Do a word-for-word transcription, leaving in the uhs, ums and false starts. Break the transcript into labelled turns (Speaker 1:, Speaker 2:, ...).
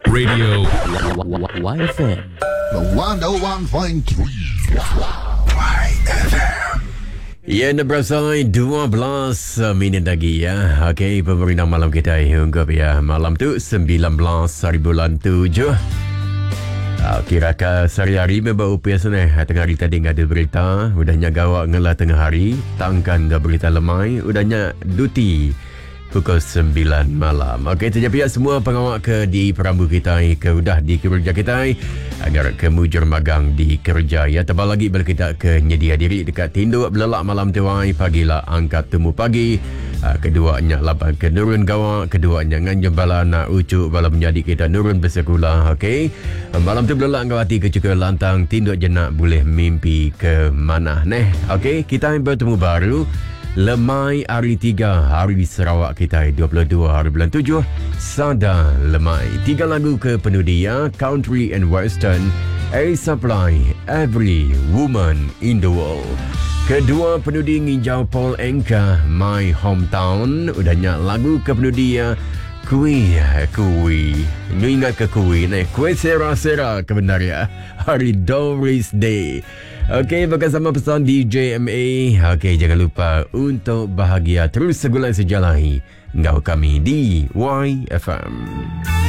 Speaker 1: Radio
Speaker 2: Y F M
Speaker 3: one oh one point three Y F M.
Speaker 4: Ya, nak berasai dua belas minit lagi ya. Okey, pemerintah malam kita hingga ya. Malam tu sembilan belas hari bulan tujuh. Uh, kira-kira sehari-hari memang upias ni. Tengah hari tadi ada berita. Udahnya gawak ngelah tengah hari. Tangkan ke berita lemai. Udahnya duti pukul sembilan malam. Okey, terjadi semua pengawal ke di perambu kita ke udah di kerja kita agar ke mujur magang di kerja ya. Tebal lagi bila kita ke nyedia diri dekat tinduk belelak malam tuai pagilah angkat temu pagi. Uh, keduanya lapan ke nurun gawak, keduanya ngan jembala nak ucuk bala menjadi kita nurun bersekolah. Okey, uh, malam tu belelak ngawati ke cukup lantang tinduk jenak boleh mimpi ke mana neh. Okey, kita bertemu baru Lemai hari tiga hari Sarawak kita dua puluh dua hari bulan tujuh. Sada Lemai. Tiga lagu ke penuh dia, country and western. A Supply, Every Woman in the World. Kedua penuh dia nginjau Paul Anka, My Hometown. Udahnya lagu ke penuh dia, Kui, kui. Lu ingat ke kui ni? Kui sera-sera kebenaran. Hari Doris Day. Okey, bersama pesan D J M A. Okey, jangan lupa untuk bahagia terus segulai sejalahi. Ngau kami di Y F M.